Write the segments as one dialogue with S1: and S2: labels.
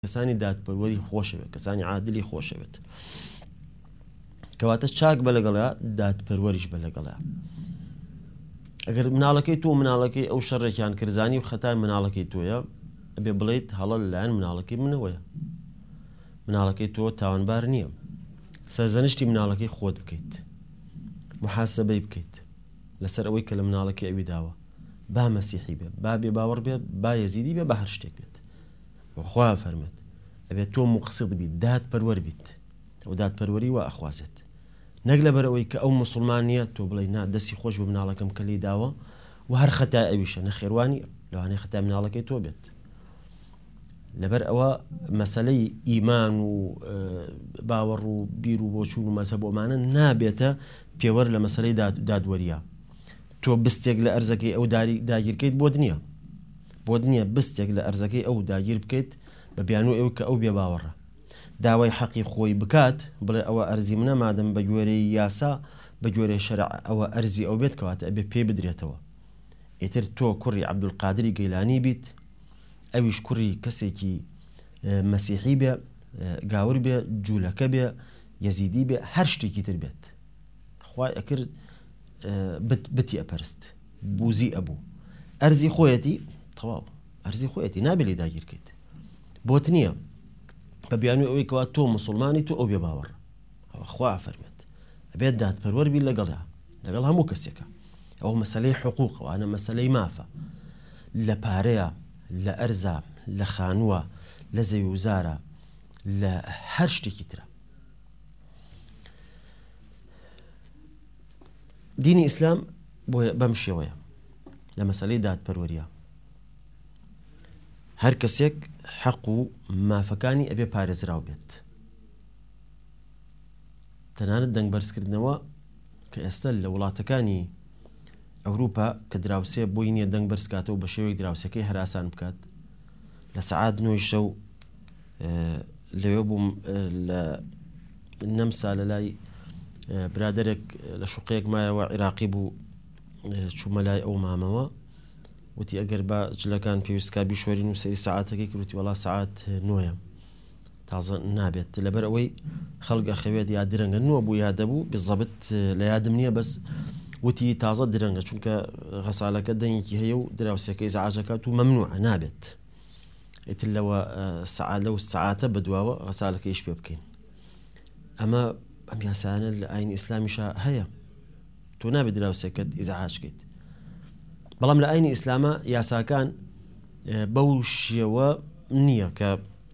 S1: کەسانی دادپەروەری خۆشەوێت کەسانی عادلی خۆشەوێت کەواتە چاک بە لەگەڵا دادپەروەریش بە لەگەڵا ئەگەر مناڵەکەی تۆ مناڵەکەی ئەو شەڕێکیان کرزانی و خەتای مناڵەکەی تۆیە ئەبێ بڵێیت هەڵە لەلایەن مناڵەکەی منەوەیە مناڵەکەی تۆ تاوانبار نییە سەرزەنشتی مناڵەکەی خۆت بکەیت محاسبەی بکەیت لەسەر ئەوەی کە لە مناڵەکەی ئەوی داوە با مەسیحی بێ با بێ باوەڕ بێ با یەزیدی بێ بە هەر شتێک بێت خوا فەرمێت ئەبێت تۆ مقسط بیت دادپەروەر بیت ئەو دادپەروەری وا ئەخوازێت نەک لەبەرەوەی کە ئەو مسلمان نییە تۆ بڵێ نا دەستی خۆش بە مناڵەکەم کە لێی داوە و هەر خەتای ئەویشە نەخێوانی لەوانەیە خەتای مناڵەکەی تۆ بێت لەبەر ئەوە مەسەلەی ئیمان و باوەڕ و بیر و بۆچوون و مەزهەب ئەمانە نابێتە پێوەەر لە مەسەلەی دادوەریە تۆ بستێک لە ئەرزەکەی ئەو داگیرکەیت بۆ نییە بستێک لە ئەرزەکەی ئەو داگیر بکەیت بە بیانوو ئەو کە ئەو بێ باوەڕە داوای حەقی خۆی بکات بڵێ ئەوە ئەرزی منە مادەم بە گوێرەی یاسا بە گوێرەی شەرع ئەوە ئەرزی ئەو بێت کەواتە ئەبێ پێ بدرێتەوە ئیتر تۆ کوڕی عەبدولقادری گەیلانی بیت ئەویش کوڕی کەسێکی مەسیحی بێ گاور بێ جوولەکە بێ یەزیدی بێ هەر شتێکی تر بێت خوای ئەکرد بتی ئەپەرست بوزی ئەبوو ئەرزی خۆیەتی تەواو ئەرزی خۆیەتی نابێ لێ داگیرکەیت بۆت نییە بە بیانوی ئەوەی کەوا تۆ مسلمانی تۆ ئەو بێ باوەڕ خوا فەرمێت ئەبێت دادپەروەر بی لەگەڵا لەگەڵ هەموو کەسێکە ئەو مەسەلەی حقوق ئەوانە مەسەلەی مافە لە پارەیە لە ئەرزە لە خانووە لە زەوی وزارە لە هەر شتێکی ترە دینی ئیسلام بەم شێوەیە لە مەسەلەی دادپەروەریە هەر کەسێک حەق و مافەکانی ئەبێ پارێزراو بێت تەنانەت دەنگبەرزکردنەوە کە ئێستا لە وڵاتەکانی ئەوروپا کە دراوسێ بۆی نییە دەنگ بەرزکاتەوە بە شێوەیەک دراوسەکەی هەراسان بکات لە سەعات 9 شەو لەوێ بووم لە نەمسا لە لای برادێک لە شوقەیەک مایەوە عێراقی بوو چوومە لای ئەو مامەوە وتی ئەگەر با جلەکان پێویستکا بیشۆرین و سەری سەعاتەکەی کردوتی وەڵا سەعات 9 تازە نابێت لەبەر ئەوەی خەڵگە خەوێت یا درەنگە 9 بوو یا دەبوو بزەبت لە یادم نییە بەس وتی تازە درەنگە چونکە غەسالەکە دەنگێکی هەیە و دراوسەکەی زعاجەکات و مەمنوعە نابێت ئیتر لەوە لەو سەعاتە بەدواوە غەسالەکەیش پێ بکەین ئەمە ئەم یاسانە لە ئاینی ئیسلامیشا هەیە تۆ نابێت دراوسەکەت ئیزعاجکەیت بەڵام لە ئاینی ئیسلامە یاساکان بەو شێوە نییە کە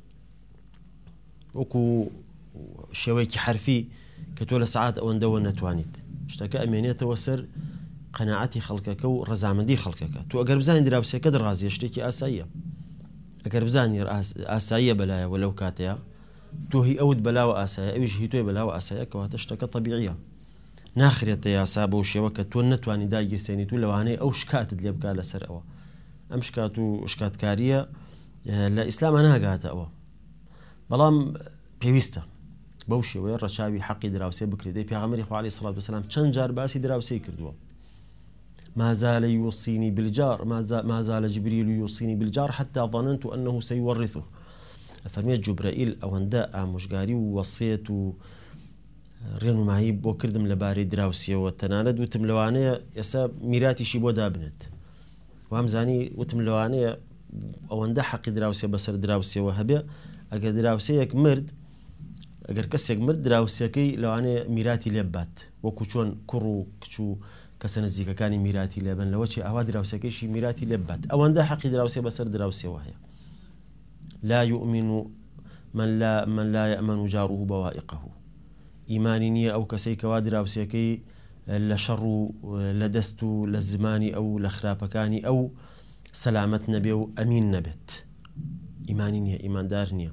S1: وەکو شێوەیەکی حرفی کە تۆ لە سەعات ئەوەندەوە نەتوانیت شتەکە ئەمێنێتەوە سەر قەناعەتی خەڵکەکە و ڕەزامەندی خەڵکەکە تۆ ئەگەر بزانین دراوسەکەت ڕازیە شتێکی ئاساییە ئەگەر بزانانی ئاساییە بەلایەوە لەو کاتەیە تۆ هی ئەوت بەلاوە ئاسایە ئەویش هی تۆی بەلاوە ئاسایە کەواتە شتەکە تەبیعیە ناخرێتە یاسا بەو شێوە کە تۆ نەتوانی داگیرسێنیت و لەوانەیە ئەو شکاتت لێ بکات لەسەر ئەوە ئەم شکات و شکاتکاریە لە ئیسلامە ناگاتە ئەوە بەڵام پێویستە بەو شێوەیە ڕەچاوی حەقی دراوسێ بکرێت پێغەمبەری خوا عەلەیهی سەڵات وسەلام چەند جار باسی دراوسەی کردووە ما زال يوصيني بالجار ما زال جبريل يوصيني بالجار حتى ظننت أنه سيورثه فەرمێت جوبرائیل ئەوەندە ئامۆژگاری و وەسیەت و ڕێنمایی بۆ کردم لەبارەی دراوسیەوە تەنانەت وتم لەوانەیە ئێستا میراتیشی بۆ دابنێت وامزانی وتم لەوانەیە ئەوەندە حەقی دراوسێ بەسەر دراوسیەوە هەبێ ئەگەر دراوسەیەک مرد ئەگەر کەسێک مرد دراوسەکەی لەوانەیە میراتی لێ بات وەکو چۆن کوڕ و کچ و کەسە نزیکەکانی میراتی لێبن لەوە چی ئاوا دراوسەکەیشی میراتی لێ بات ئەوەندە حەقی دراوسێ بەسەر دراوسیەوە هەیە لا يؤمن من لا يأمن جاره بوائقه ئیمانی نییە ئەو کەسەی کەوا دراوسەکەی لە شەڕ و لە دەست و لە زمانی ئەو لە خراپەکانی ئەو سەلامەت نەبێ و ئەمین نەبێت ئیمانی نییە ئیماندار نییە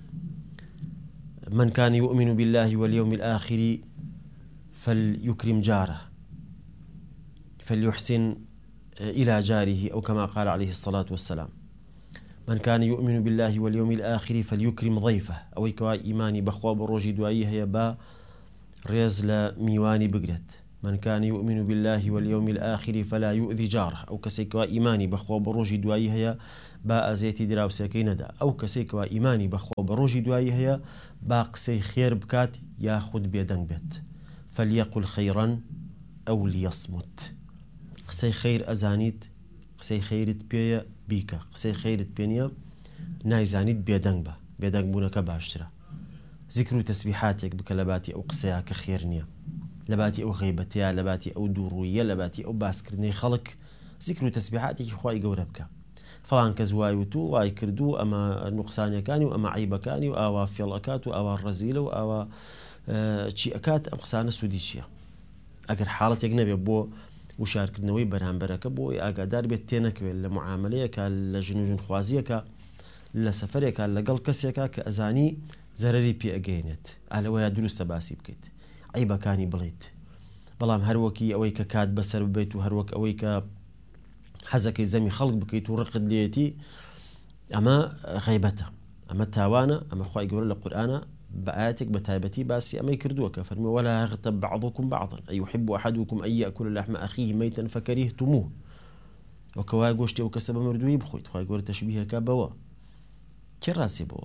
S1: من كان يؤمن بالله واليوم الآخر فليكرم جاره فليحسن إلى جاره أو كما قال عليه الصلاة والسلام من كان يؤمن بالله واليوم الآخر فليكرم ضيفه أو كوا إيماني بخوا بروجي دوائي هي با ريز لميواني بقرت من كان يؤمن بالله واليوم الآخر فلا يؤذي جاره أو كسيك إيماني بخوا بروجي دوائي هي با أزيتي دراوسيكي ندا أو كسيك إيماني بخوا بروجي دوائي هي با قسي خير بكات ياخد بيدن بيت فليقل خيرا أو ليصمت قسي خير أزانيت قسي خيرت بيا بيكا قسي خيرت بينيا نايزانيت بيدن با بيدن بونك باشترا ذكر تسبيحاتك بكلباتي أو قسيها كخير نيا لباتي أو غيبتيا لباتي أو دوروية لباتي أو باسكرني خلق ذكر تسبيحاتك خواي قوربك فلان كزوايوتو واي كردو أما نقصاني كاني وأما عيبة كاني وأوا فيلقات وأوا الرزيلة وأوا شي أكات أم قصانة سوديشيا أجر حالة يجنبي بو وشاركنوي برهانبرك بو أقدار بيتينك لمعامليك لجنوجن خوازيك لسفريك لقل كسيك كأزاني زرري بي أجينت على ويا دروس تباسي بكيت عيبة كاني بليت بلام هروكي أويك كاد بسر ببيت وهروك أويك حزك زمي خلق بكيت ورقد ليتي أما غيبته أما تاوانا أما خواي يقول القرآن بآياتك بتايبتي باسي أما يكردوك فرمي ولا يغتب بعضكم بعضا أي يحب أحدكم أن يأكل لحم أخيه ميتا فكرهتموه وكواي قوشتي وكسب مردوي بخويت خواي يقول تشبيه كابوا كراسي بوا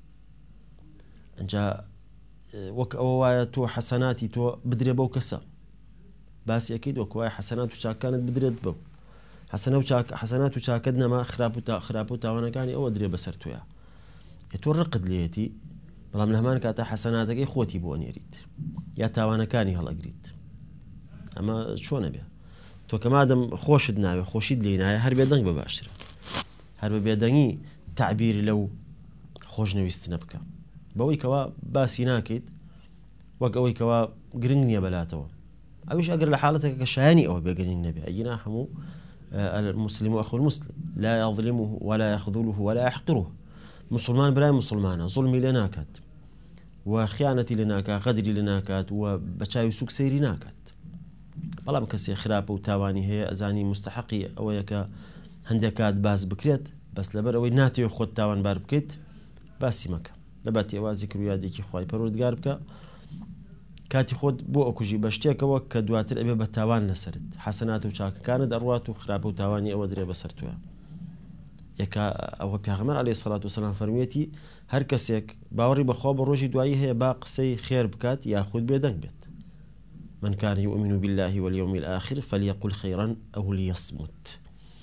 S1: أنجا وكواي تو حسناتي تو بدري بو كسا باسي أكيد وكواي حسنات وشاك كانت بدريت بو حسنات وشاكدنا ما خرابوتا وانا كاني أو أدري بسرتويا يتورقد ليتي بەڵام لەمان کاتە حەسەناتەکەی خۆتی بۆ نێریت یا تاوانەکانی هەڵەگریت ئەمە چۆنە بێ تۆ کە مادەم خۆشت ناوێ خۆشیت لێ نایە هەر بێدەنگ بە باشترە هەر بە بێدەنگی تعبیری لەو خۆشنەویستنە بکە بەوەی کەوا باسی ناکەیت وەک ئەوەی کەوا گرنگ نییە بەلاتەوە ئەویش ئەگەر لە حاڵەتێکە کە شایانی ئەوە بێگرنگ نەبێ ئەگینا هەموو المسلم أخو المسلم لا يظلمه ولا يخذله ولا يحقره مسلمان براي مسلمانه ظلمي لناكات وخيانتي لناكات غدري لناكات وبشاي سوق سيري ناكات بەڵام کەسێ خراپە و تاوانی هەیە ئەزانی مستحقی ئەوەیە کە هەندێکات باس بکرێت بەس لەبەر ئەوەی ناتێ خۆت تاوانبار بکەیت باسی مەکە لەباتی ئەوە زیکر و یادێکی خوای پەروەردگار بکە کاتی خۆت بۆ ئەوکوژی بە شتێکەوە کە دواتر ئەبێ بە تاوان لەسرت حەسەنات و چاکەکانت دەڕوات و خراپە و تاوانی ئەوە درێ بەسەر توە یەکە ئەوە پیاغەمبەر عەلەیهی سەڵات وسەلام فەرموویەتی هەر کەسێک باوەڕی بەخوا بە ڕۆژی دوایی هەیە با قسەی خێر بکات یاخود بێدەنگ بێت من كان يؤمن بالله واليوم الآخر فليقل خيرا أو ليصمت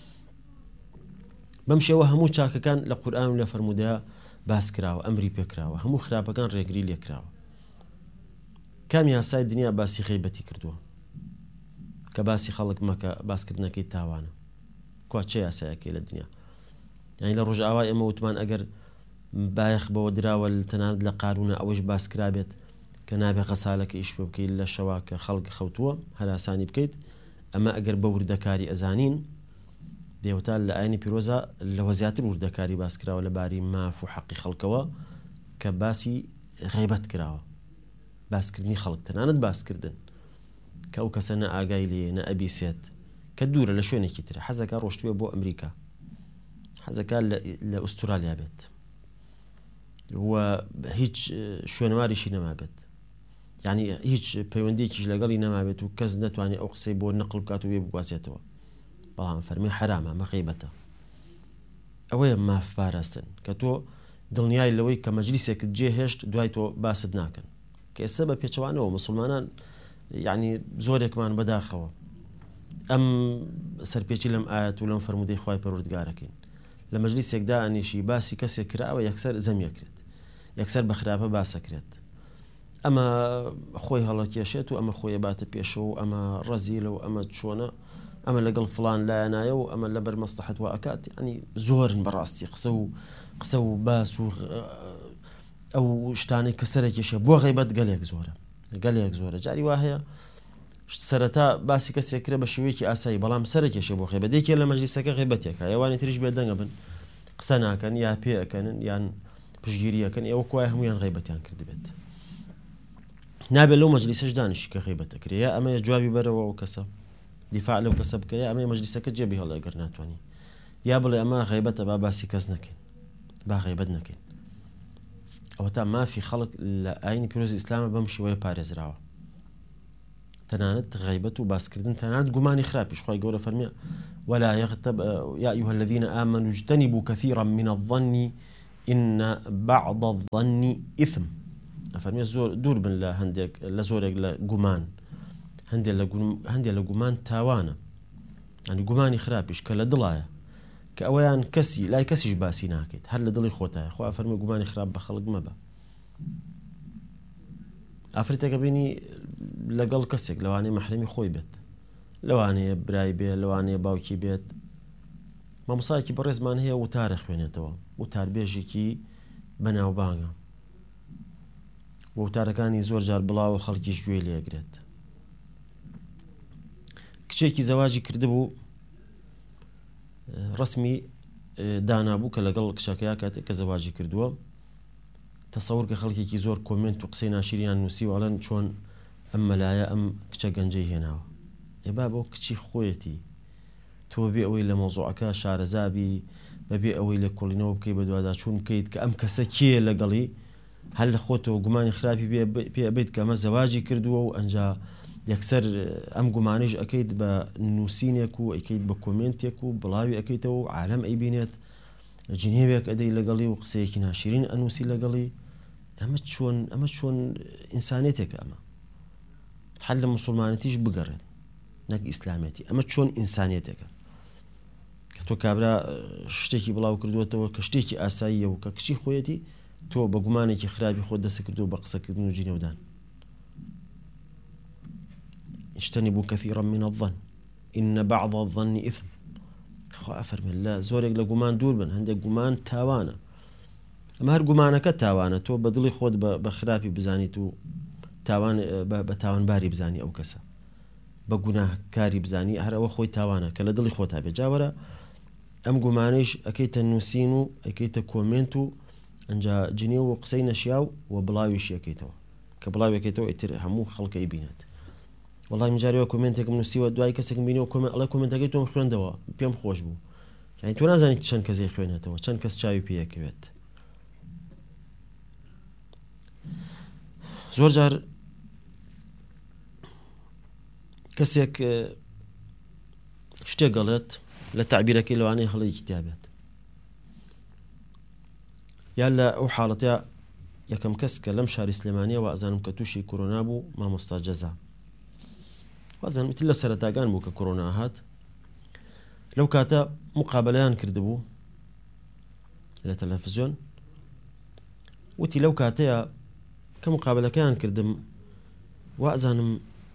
S1: بمشي وهمو شاكا كان لقرآن ولا فرمودا باس كراوة أمري بكراوة همو خرابا كان ريقري لي كراوة كام يا ساي الدنيا باسي غيبتي كردوها كباسي خلق مكا باس كردنا كي تاوانا كوات شي يا ساي كي للدنيا يعني لرجع واي أما وتمان أقر بايخ بودراوة التناد لقارونا أوش باس كرابيت كنابي غسالك إيش ببكي إلا الشواك خلق خوتوه هلا ساني بكيت أما أجر بوردكاري أزانين ديوتال لأيني بيروزا لوزيات الوردكاري باس كراوة لباري ما فو حقي خلقوا كباسي غيبت كراوة باس كردني خلق تناند باس كردن كأو كسنة آقايلي نا أبي سيد كدورة لشويني كتير حزكا روشتوية بو أمريكا حزكا لأستراليا بيت هو هيج شوينواري شي نما بيت يعني هيج بيونديكيش لەگەڵی نەمابێت و کەس نەتوانێت ئەو قسەی بۆ نەقڵ بکات و بێ بگوازێتەوە بەڵام فەرمی حرامە مەغیبەتە ئەوەیە ماف پاراستن کە تۆ دڵنیای لەوەی کە مەجلیسێکت جێهێشت دوای تۆ باست ناکەن کە ئێستا بە پێچەوانەوە مسلمانان یعنی زۆرێکمان بەداخەوە ئەم سەرپێچی لەم ئاەت و لەم فەرمودەی خوای پەروەردگارەکەین لە مەجلیسێکدا ئەنیشی باسی کەسێک کراوە یەکسەر زەمیەکرێت یەکسەر بە خراپە باسەکرێت ئەمە خۆی هەڵەکێشێت و ئەمە خۆی باتە پێشەوە و ئەمە ڕەزیلە و ئەمە چۆنە ئەمە لەگەڵ فڵان لایەنایە و ئەمە لەبەر مەسلحەت وا ئەکات ینی زۆرن بەڕاستی قسە و باس و ئەو شتانەی کە سەرەکێشێ بۆ غیبەت گەلێک زۆرە جاری وا هەیە سەرەتا باسی کەسێک کرێ بە شێوەیەکی ئاسایی بەڵام سەرەکێشێ بۆ غیبەت دێکێ لە مەجلیسەکە غیبەتێکە ئەوانی تریش بێدەنگە بن قسە ناکەن یا پێ ئەکەنن یان پشگیریەکەن ئێوە کوای هەمویان غیبەتیان کردبێت نابێ لەو مەجلیسەش دانیشی کە غیبەتەکرێ یا ئەمە جوابی بەرەوە ئەو کەسە دیفاع لەو کەسە بکە یا ئەمە مەجلیسەکە جێبی هەڵێ ئەگەر ناتوانێ یا بڵێ ئەمە غیبەتە با باسی کەس نەکەین با غیبەت نەکەین ئەوە تا مافی خەڵک لە ئاینی پیرۆزی ئیسلامە بەم شێوەیە پارێزراوە تەنانەت غیبەت و باسکردن تەنانەت گومانی خراپیش خۆی گەورە فەرمیە ولا يغتب يا أيها الذين آمنوا اجتنبوا كثيرا من الظن إن بعض الظن إثم فەرمیە زۆر دوور بن لە هەندێک لە زۆرێک لە گومان هەندێک لە گومان تاوانە ینی گومانی خراپیش کە لە دڵایە کە ئەوەیان کەسی لای کەسیش باسی ناکەیت هەر لە دڵی خۆتایە خوا فەرمی گومانی خراپ بە خەڵک مەبە ئافرەتێکە بینی لەگەڵ کەسێک لەوانەیە مەحرەمی خۆی بێت لەوانەیە برای بێت لەوانەیە باوکی بێت مامۆسایەکی بەڕێزمان هەیە وتارە خوێنێتەوە وتاربێژێکی بەناوبانگە وتارەکانی زۆر جار بڵاو خەڵکیش گوێ لێگرێت کچێکی زەواجی کردبوو ڕسمی دانابوو کە لەگەڵ کچەکەیا کاتێک کە زەواجی کردووە تەسەور کە خەڵکێکی زۆر کۆمنت و قسەی ناشرینیان نووسی و ئەڵێن چۆن ئەم مەلایە ئەم کچە گەنجەی هێناوە ێبا بۆ کچی خۆیەتی تۆ بێ ئەوەی لە مۆزوعەکە شارەزابی بەبێ ئەوەی لە کۆڵینەوە بکەی بە دوواداچوون بکەیت کە ئەم کەسە کێ لەگەڵی هەر لە خۆتەوە گومانی خراپی پێ ئەبێت کە ئەمە زەواجی کردووە و ئەنجا یەکسەر ئەم گومانیش ئەەکەیت بە نووسینێک و ئەیکەیت بە کۆمنتێک و بڵاوی ئەەکەیتەوە و عالەم ئەیبینێت جنێوێک ئەدەی لەگەڵی و قسەیەکی ناشرین ئەنووسی لەگەڵی ئەمە چۆن ئینسانێتێک ئەمە حل لە موسڵمانەتیش بگەڕێت نەک ئیسلامێتی ئەمە چۆن ئینسانێتێکە کە تۆ کابرا شتێکی بڵاو کردوێتەوە کە شتێکی ئاساییە و کە کچی خۆیەتی تۆ بە گومانێکی خراپی خۆت دەست کردو بە قسەکردن و جینێودان اجتنبوا كثيرا من الظن إن بعض الظن إثم خوا فەرمێ لە زۆرێک لە گومان دوور بن هەندێک گومان تاوانە ئەمە هەر گومانەکە تاوانە تۆ بە دڵی خۆت بە خراپی بزانیت و بە تاوانباری بزانی ئەو کەسە بە گوناهکاری بزانی هەر ئەوە خۆی تاوانە کە لە دڵی خۆتا بێت جاوەرە ئەم گومانەیش ئەەکەیتە نووسین و ئەەکەیتە کۆمنت و ئەنجا جنێ و قسەی نەشیا و بڵاویش یەکەیتەوە کە بڵاوێکێتەوە ئیتر هەموو خەڵکەی بینێت وەڵای مجارەوە کۆمنتێکم نووسیوە دوای کەسێکم بینەوە ئەڵێ کۆمنتەکەی تۆم خوێندەوە پێم خۆش بوو یعنی تۆ نازانیت چەند کەسێک خوێنێتەوە چەند کەس چاوی پێیەکەوێت زۆر جار کەسێک شتێک گەڵێت لە تعبیرەکەی لەوانەیە هەڵەیەکی تیابێت یا لە ئەو حاڵەتە یەکەم کەس کە لەم شاری سلێمانیە و ئازانم کە تووشی کۆرۆنا بوو مامۆستا جەزا وازانم لە سەرەتاگان بوو کە کۆرۆنا هات لەو کاتە مقابلەیان کردبوو لە تەلەڤیزیۆن وتی لەو کاتەیە کە مقابلەکەیان کردم وازانم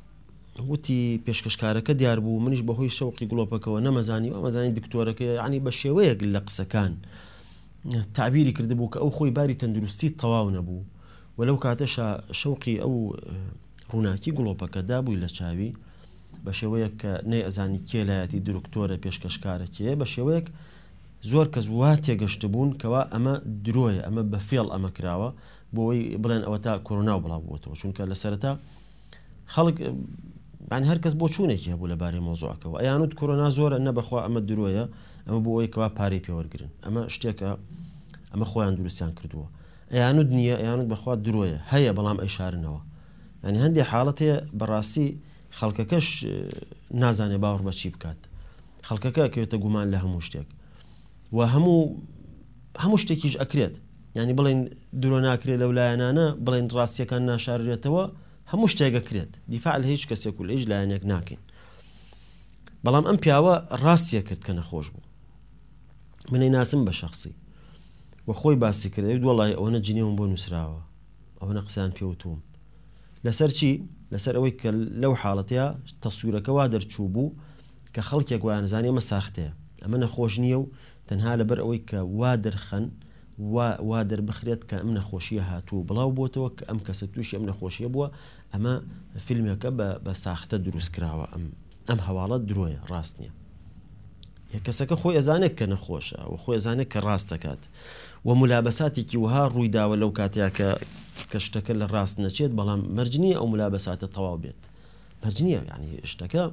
S1: وتی پێشکەشکارەکە دیار بوو منیش بەهۆی شەوقی گڵۆپەکەوە نەمەزانی و ئەمەزانی دکتۆرەکە یعنی بە شێوەیەک لە قسەکان تعبیری کردبوو کە ئەو خۆی باری تەندروستی تەواو نەبوو و لەو کاتە شەوقی ئەو ڕووناکی گڵۆپەکە دابووی لە چاوی بە شێوەیەک کە نەی ئەزانی کێلایەتی دکتۆرە پێشکەشکارە کێ بە شێوەیەک زۆر کەس وا تێگەشت بوون کەوا ئەمە درۆیە ئەمە بە فێڵ ئەمە کراوە بۆی بڵێن ئەوە تا کۆرۆنا بڵاو بووەتەوە چونکە لە سەرەتا خەڵک یعنی هەر کەس بۆ چوونێکی هەبوو لەبارەی مۆزوعەکەەوە ئەیانوت کۆرۆنا زۆرە نەبەخوا ئەمە درۆیە ئەمە بۆ ئەوەی کەوا پارەی پێوەرگرن ئەمە شتێکە ئەمە خۆیان دروستیان کردووە ئەیانوت نییە ئەیانوت بەخوا درۆیە هەیە بەڵام ئەیشارنەوە ینی هەندێک حاڵەت هەیە بەڕاستی خەڵکەکەش نازانێ باوەڕ بە چی بکات خەڵکەکە ئەکەوێتە گومان لە هەموو شتێک و هەموو شتێکیش ئەکرێت ینی بڵێن درۆ ناکرێت لەو لایەنانە بڵێن ڕاستیەکان ناشارێتەوە هەموو شتێک ئەکرێت دیفاع لە هیچ کەسێک و لە هیچ لایەنێک ناکەین بەڵام ئەم پیاوە ڕاستیە کرد کە نەخۆش بوو منەی ناسم بە شەخصی و خۆی باسی کرد وڵای ئەوەنە جنێوم بۆ نووسراوە ئەوەنە قسەیان پێوتوم لەسەر چی لەسەر ئەوەی کە لەو حاڵەتەیە تەسویرەکە وا دەرچوو بوو کە خەڵکێک وایان زانێ ئەمە ساختەیە ئەمە نەخۆش نییە و تەنها لەبەر ئەوەی کە وا دەرخەن وا دەربخرێت کە ئەم نەخۆشیە هاتوو بڵاو بۆتەوە کە ئەم کەسە تووشی ئەم نەخۆشیە بووە ئەمە فیلمێکە بە ساختە دروست کراوە ئەم هەواڵەت درۆیە ڕاست نییە کەسەکە خۆی ئەزانێت کە نەخۆشە و خۆی ئەزانێت کە ڕاستەکات و مولابەساتێکی وها ڕوویداوە لەو کاتیا کە شتەکە لە ڕاست نەچێت بەڵام مەرجنیە ئەو مولابەساتە تەواو بێت مەرجنیە یعنی شتەکە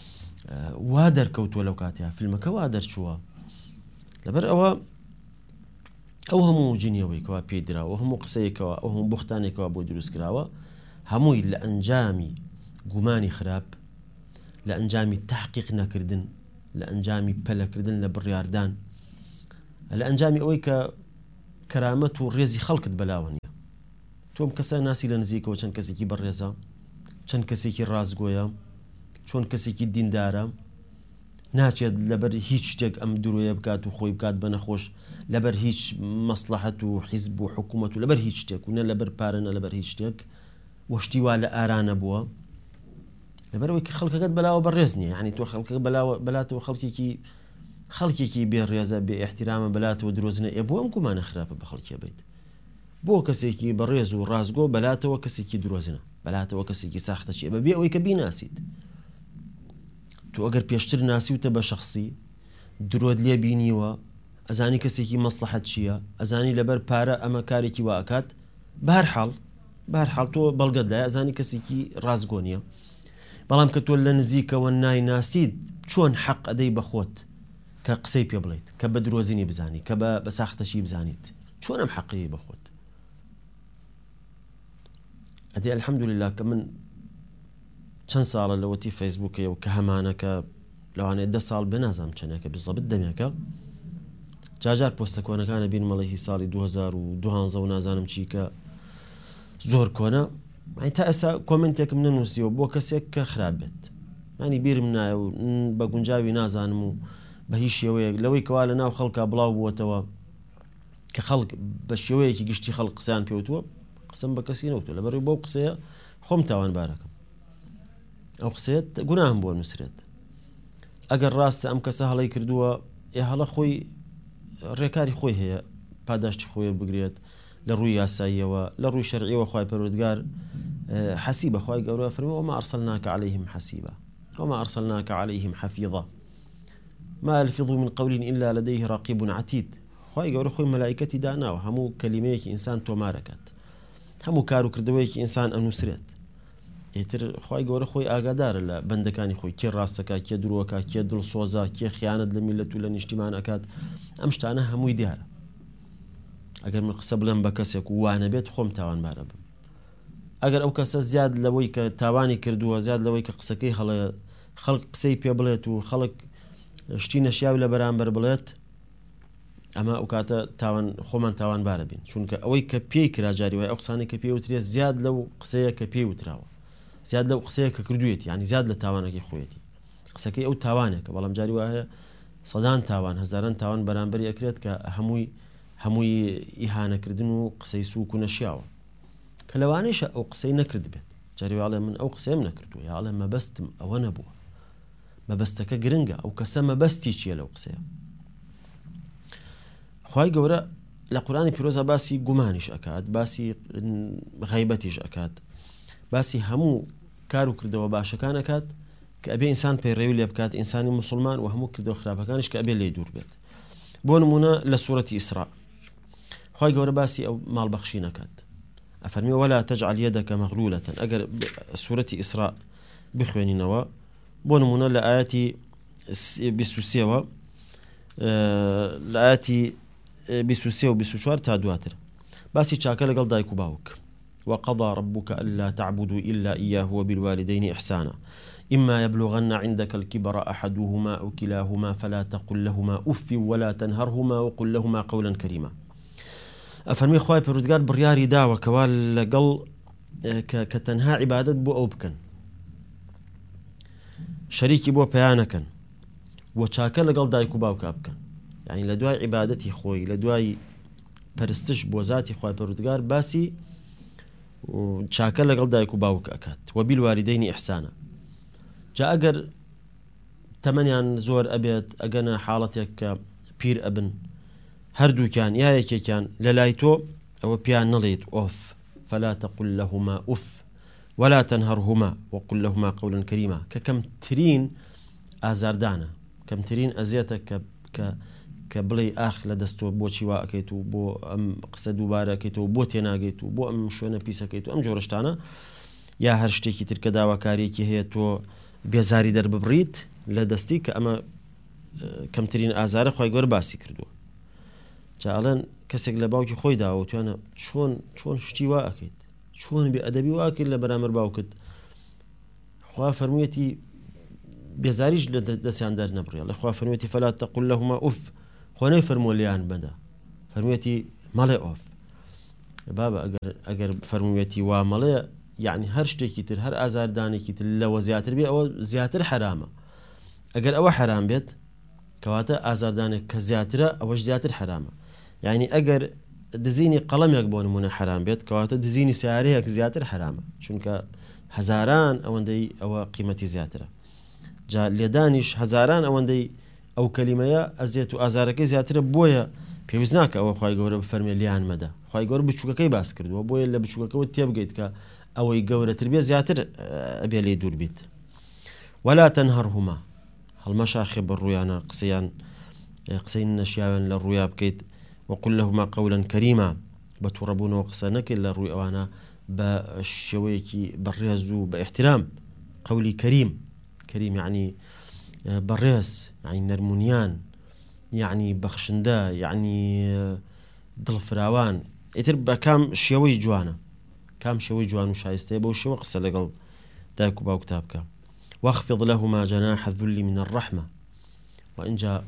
S1: وا دەرکەوتووە لەو کاتیا فیلمەکە وا دەرچووە لەبەر ئەو هەموو جنیەوەی کەوا پێدراوە هەموو قسەیەکەوە ئەو هەموو بوختانێکەوە بۆ دروست کراوە هەمووی لە ئەنجامی گومانی خراپ لە ئەنجامی تحقیق نەکردن لە ئەنجامی پەلەکردن لە بڕیاردان لە ئەنجامی ئەوەی کە کەرامەت و ڕێزی خەڵکت بەلاوە نیە تۆم کەسە ناسی لە نزیکەوە چەند کەسێکی بەڕێزە چەند کەسێکی ڕازگۆیە چۆن کەسێکی دیندارە ناچێت لەبەر هیچ شتێک ئەم درویە بکات و خۆی بکات بە نەخۆش لەبەر هیچ مەسلحەت و حیزب و حکوومەت و لەبەر هیچ شتێک و نە لەبەر پارە نە لەبەر هیچ شتێک وەشتی وا لە ئارانە بووە لەبەرەوەی کە خەڵکەکەت بەلاوە بەڕێز نییە یعنی تۆ خەڵکەکە بەلاتەوە خەڵکێکی بێ ڕێزە بێ احتیرامە بەلاتەوە درۆزنە بۆ ئەم گومانە خراپە بە خەڵکی بیت بۆ کەسێکی بەڕێز و ڕازگۆ بەلاتەوە کەسێکی درۆزنە بەلاتەوە کەسێکی ساختە چیە بەبێ ئەوەی کە بیناسیت تو ئەگەر پێشتر ناسیوتە بە شخصی درۆت لێ بینیوە ئەزانی کەسێکی مەسلحەت چییە ئەزانی لەبەر پارە ئەمە کارێکی وا ئەکات بەهەرحاڵ تۆ بەڵگەت لایە ئەزانی کەسێکی ڕازگۆ نییە بەڵام کە تۆ لە نزیکەوە نایناسیت چۆن حەق ئەدەی بەخۆت کە قسەی پێ بڵێیت کە بە درۆزینی بزانی کە بە ساختەشی بزانیت چۆن ئەم حەقی بەخۆت ئەدێ الحەمدولله کە من چەند ساڵە لەوەتی فەیسبووکە و کە هەمانەکە لەوانەیە 10 ساڵ بێ نازانم چەندێکە بزەبت دەمێکە جاجار پۆستە کۆنەکانە بین مەڵی ساڵی 2012 و نازانم چی کە زۆر کۆنە تا ئێستا کۆمنتێکم نەنووسیەوە بۆ کەسێک کە خراپ بێت ینی بیرم نایە و بە گونجاوی نازانم و بە هیچ شێوەیەک لەوەی کەوا لە ناو خەڵکا بڵاو بووەتەوە کە خەڵک بە شێوەیەکی گشتی خەڵک قسەیان پێوتووە قسم بە کەسی نەوتوە لەبەرەوەی بۆ قسەیە خۆم تاوانبارەکەم ئەو قسەیەت گوناهم بۆ نووسرێت ئەگەر ڕاستە ئەم کەسە هەڵەی کردووە هەڵە خۆی ڕێکاری خۆی هەیە پاداشتی خۆی بگرێت لە ڕووی یاساییەوە لە ڕووی شەرعیەوە خوای پەروەردگار حەسیبە خوای گەورە فەرمووە وما أرسلناك عليهم حسيبا وما أرسلناك عليهم حفيظا ما يلفظ من قول إلا لديه رقيب عتيد خوای گەورە خۆی مەلایکەتی داناوە هەموو کەلیمەیەکی ئینسان تۆمارەکات هەموو کار و کردەوەیەکی ئینسان ئەنووسرێت ئیتر خوای گەورە خۆی ئاگادارە لە بەندەکانی خۆی کێ ڕاستەکە کێ درووەکە کێ دڵسۆزە کێ خیانەت لە میلەت و لە نیشتیمان ئەکات ئەم شتانە هەمووی دیارە ئەگەر من قسە بڵێم بە کەسێک و وانە بێت خۆم تاوانبارە بم ئەگەر ئەو کەسە زیاد لەوەی کە تاوانی کردووە زیاد لەوەی کە قسەکەی هەڵەیە خەڵک قسەی پێ بڵێت و خەڵک شتی نەشیاوی لە بەرامبەر بڵێت ئەمە ئەو کاتە خۆمان تاوانبارە بین چونکە ئەوەی کە پێی کرا جاری وای ئەو قسانەی کە پێی وترێت زیاد لەو قسەیە کە پێی وتراوە زیاد لەو قسەیە کە کردوێت ینی زیاد لە تاوانەکەی خۆیەتی قسەکەی ئەو تاوانێکە بەڵام جاری وایە سەدان تاوان هەزاران تاوان بەرامبەری ئەکرێت کە هەمووی ئیهانەکردن و قسەی سووک و نەشیاوە کە لەوانەیەشە ئەو قسەی نەکرد بێت جاری واڵێ من ئەو قسەیم نەکردووە یاڵێ مەبەستم ئەوە نەبووە مەبەستەکە گرنگە ئەو کەسە مەبەستی چییە لەو قسەیە خوای گەورە لە قورآنی پیرۆزە باسی گومانیش ئەکات باسی غەیبەتیش ئەکات باسی هەموو کار و کردەوە باشەکان ئەکات کە ئەبێ ئینسان پەیڕێوی لێ بکات ئینسانی مسلمان و هەموو کردەوە خراپەکانیش کە ئەبێ لێ دوور بێت بۆ نمونە لە سوورەتی ئیسراء خوای گەورە باسی ئەو ماڵبەخشی نەکات ئەفەرمی ولا تجعل يدك مغلولة ئەگەر سوورەتی ئیسراء بخوێنینەوە بۆ نمونە لە ئاەتی 23 لە ئاەتی 23 و 24 تا دواتر باسی چاکە لەگەڵ دایک و باوک وقضى ربك ألا تعبدوا إلا إياه وبالوالدين إحسانا إما يبلغن عندك الكبر أحدهما أو كلاهما فلا تقل لهما أف ولا تنهرهما وقل لهما قولا كريما أفرمي خواهي پروردگار بڕیاری داوە کەوا لەگەڵ کە تەنها عیبادەت بۆ ئەو بکەن شەریکی بۆ پێیان نەکەن و چاکە لەگەڵ دایک و باوکە بکەن یعنی لە دوای عیبادەتی خۆی لە دوای پەرستش بۆ ذاتی خواهی پەروردگار باسی چاکە لەگەڵ دایک و باوک ئەکات و بالوالدین ئیحسانا جا ئەگەر تەمەنیان زۆر ئەبێت ئەگەنە حاڵەتێک کە پیر ئەبن هەردووکیان یا یەکێکیان لە لای تۆ ئەوە پیان نەڵێت ئۆف فلا تقل لهما ئوف ولا تنهرهما وقل لهما قولا كريما کە کەمترین ئازاردانە کەمترین ئەزیەتە کە بڵێ ئاخ لە دەستۆ بۆچی وا ئەکەیت و بۆ ئەم قسە دووبارە ئەکەیتەوە بۆ تێناگەیت و بۆ ئەم شوێنە پیسەکەیت و ئەم جۆرەشتانە یا هەر شتێکی تر کە داواکاریەکی هەیە تۆ بێزاری دەرببڕیت لە دەستی کە ئەمە کەمترین ئازارە خوای گەورە باسی کردووە جاڵێن کەسێک لە باوکی خۆی داوە توانە چۆن شتی وا ئەکەیت چۆن بێ ئەدەبی واکرد لە بەرامبەر باوکت خوا فەرموویەتی بێزاریش لە دەستیان دەرنەبڕێ لە خوا فەرموویەتی فەلا تەقول لەهما ئوف خوا نەیفەرمووە لێیان بەدە فەرموویەتی مەڵێ ئۆف بابە ئەگەر فەرموویەتی وا مەڵێ یعنی هەر شتێکی تر هەر ئازاردانێکی تر لەوە زیاتر بێ ئەوە زیاتر حرامە ئەگەر ئەوە حرام بێت کەواتە ئازاردانێک کە زیاترە ئەوەش زیاتر حرامە یعنی ئەگەر دزینی قەڵەمێک بۆ نمونە حرام بێت کەواتە دزینی سیارەیەک زیاتر حرامە چونکە هەزاران ئەوەندەی ئەوە قیمەتی زیاترە جا لێدانیش هەزاران ئەوەندەی ئەو کەلیمەیە ئەزیێت و ئازارەکەی زیاترە بۆیە پێویست ناکە ئەوە خوای گەورە بفەرمێ لیان مەدە خوای گەورە بچووکەکەی باس کردووە بۆیە لە بچووکەکەەوە تێبگەیت کە ئەوەی گەورەتر بێ زیاتر ئەبێ لێ دوور بیت ولا تەنهەرهما هەڵمەشاخێ بە ڕوویانە قسەی نەشیاوێن لە ڕوویا بکەیت وقل لهما قولا كريما بتوربونەوە قسە نەکەیت لە ڕووی ئەوانە بە شێوەیەکی بەڕێز و بە احترام قولی كريم يعني بەڕێز يعني نەرمونیان يعني بەخشندە يعني دڵفراوان ئیتر بە کام شێوەی جوانە کام شێوەی جوان و شایستەیە بەو شێوە قسە لەگەڵ دایک و باوکتا بکە واخفض لهما جناح الذل من الرحمة وإنجا